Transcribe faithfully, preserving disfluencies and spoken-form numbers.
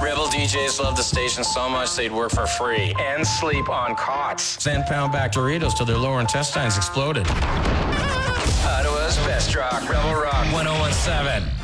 Rebel D Js loved the station so much they'd work for free and sleep on cots. Send pound back Doritos till their lower intestines exploded. Ottawa's best rock, Rebel Rock one oh one seven.